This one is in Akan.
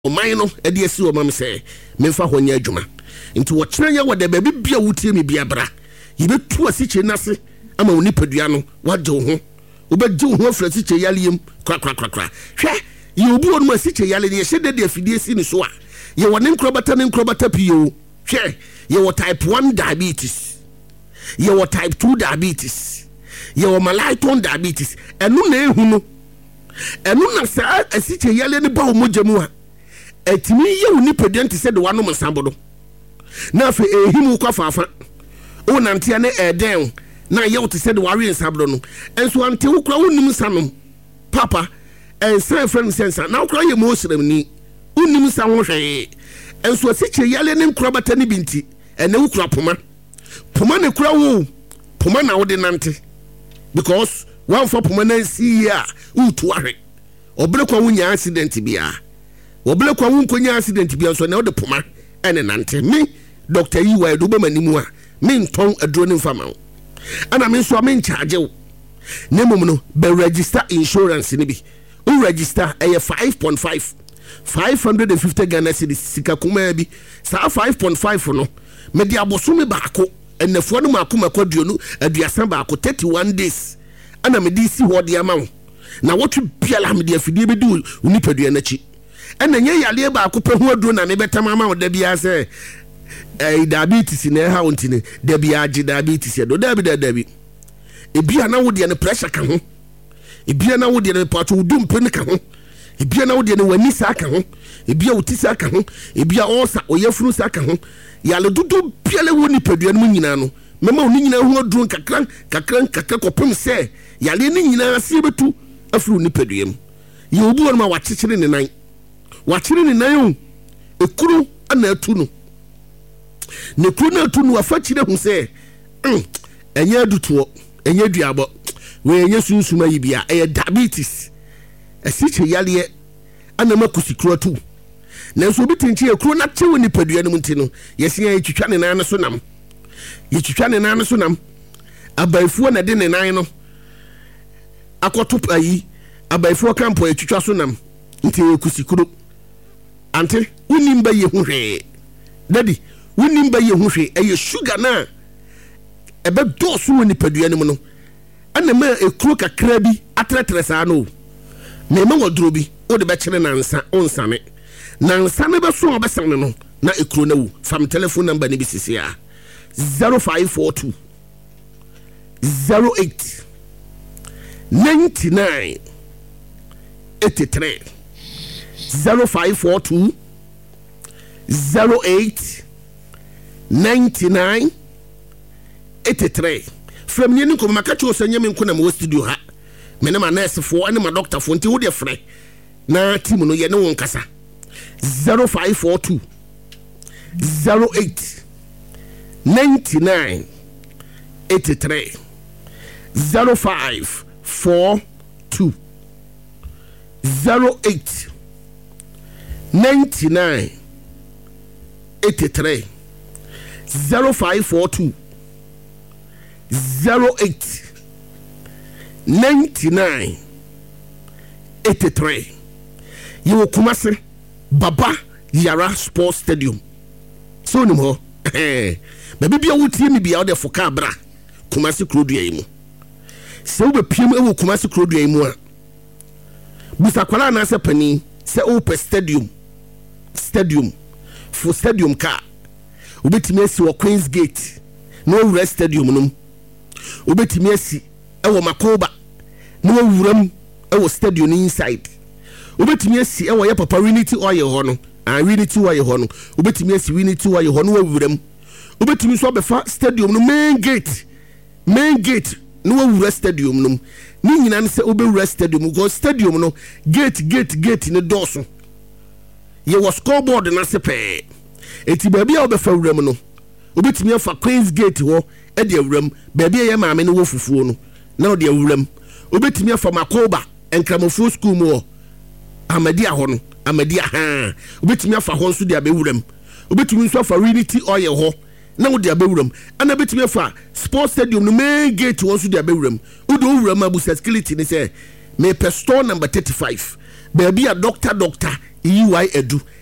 ɔman no ɛde asi wɔ mam sɛ memfa hɔ nyɛ adwuma nti wɔkyerɛ yɛ wɔde baabi bia wotie me bia bra yɛbɛtu asikye nase ama wo nipadua no wagye wo ho wobɛgye wo ho afiri asikye yaleyam krakrakrakra hwɛ yɛ obi wɔ no mu asikye yale ne yɛhyɛ de afidie si ne so a yɛwɔ ne nkorɔbata pii o hwɛ yɛwɔ type 1 diabetes yɛwɔ type 2 diabetes yɛwɔ malaiton diabetes ɛno na ehu no ɛno na saa asikye yale ne ba wo mogya mu a etimi ye wo nipadua nte sɛ de wanom nsambo do na afei ehimu kwa faafa o nante ne ɛden na ye wo te sɛ de ware nsambo no enso ante wo kura wonim nsanom papa ensan friend sense na wo kura ye mo osramni wonim nsa ho hwee enso asikye yale ne nkrobata ne binti ene wo kura poma ne kura wo poma na wo de nante because one for poma na si ya utu ahwe obere kwa wonya accident bia obele kwa wonkonya accident bia so na wo de poma ene nante me Dr. Yiwa do be manimu a me nton aduro ne mfama wo ana me so me charge wo ne mum no be register insurance ne bi o register 5.5 550 Ghana cedis sika kuma bi sa 5.5 no me di aboso me baako enafo no makoma kwaduo no aduasa baako 31 days ana me di si ho de ama wo na wotwe biala me di afidie be di unipadua na chi ena nye yale ba akopɛ ho aduro na me betama ma wo da bia sɛ diabetes na ha wontine da bia agi diabetes do da bi ebia na wo de ne pressure ka ho ebia na wo de ne pato wudum pe ne ka ho ebia na wo de ne wani sa ka ho ebia wuti sa ka ho ebia osa oyefuru sa ka ho yale dudu biale wo nipadua no nyina no mema wo nyina ho aduro kakra kopem sɛ yale ne nyina ase betu afuru nipadua mu ye obu won ma wakyekere ne nan wachiri ni nayo ekuru ana atu no ne kuru na atu no afachire hu se enye adutuo enye duabo we enye sunsuma yibia diabetes asiche yale ana makusi kuru atu na so bitinchi ekuru na chewe ni padua no mti no yesi ya twitwa ne nan so nam ye twitwa ne nan so nam abaifuo na de ne nan no akoto ayi abaifuo kampo ye twitwa so nam nti ekusi kuru ante wonim ba ye hu hwe daddy wonim ba ye hu hwe eye sugar na ebe dosu woni padua ne mu no ana ma ekuro kakra bi atretre saa no na ma woduro bi o de be kire na nsa onsane na nsa ne be so obesane no na ekuro na wu fam telephone number ne bi sisi a 0542 08 99 83 0542 08 99 83 from yeni ko makacho osanye me nko na mo studio ha me na ma nurse fo ene ma doctor fo nti wo de frɛ na team no ye ne won kasa 0542 08 99 83 0542 08 99 83 0542 08 99 83 you Kumasi Baba Yara Sports Stadium so ni mo baby bia wotie mi bia de foka bra Kumasi Krodua yi mu se wo bepiem ewo Kumasi Krodua yi mu a busakwala na se pani se open stadium for stadium car obetimi asi wo Queen's Gate no rest stadium num obetimi asi ewo Makoba no wuram ewo stadium inside obetimi asi ewo ye papa Unity oil ho no Unity oil ho no obetimi asi Unity oil ho no wuram obetimi so befa stadium no main gate no wura stadium num ni nyina se obewura stadium go stadium no gate ne doso ye was scoreboard na sepe eti baabi a obefa wuram no obetimi afa Queen's Gate ho e de wuram baabi ye maame no wo fufuo no na o de wuram obetimi afa Makoba enkramofo school mo Amadia ho no Amadia ha obetimi afa ho nso de abewuram obetimi nso afa Unity oil ho na wo de abewuram ana betimi afa sports stadium no main gate wo nso de abewuram wo de wuram abu security ni say me per store number 35 baabi a doctor EY Edu